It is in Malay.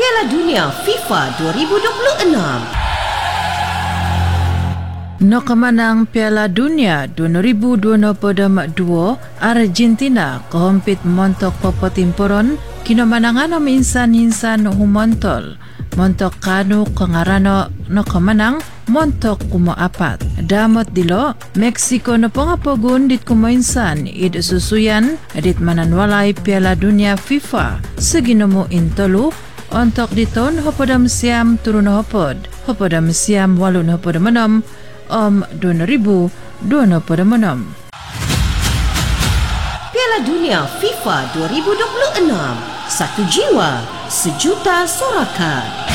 Piala Dunia FIFA 2026. Nakamanang Piala Dunia 2022, Argentina kahumpit montok papatimporon kinamanangan ng minsan-hinsan humantol. Montok kanu kangarano nakamanang montok kumaapat. Damot dilo, Mexico na pangapogun dit kumainsan id susuyan dit mananwalay Piala Dunia FIFA sa ginamo intolu ontok diton hopadam siam turun hopod, hopadam siam walun hopodam manom 2026. Piala Dunia FIFA 2026. Satu jiwa, sejuta sorakan.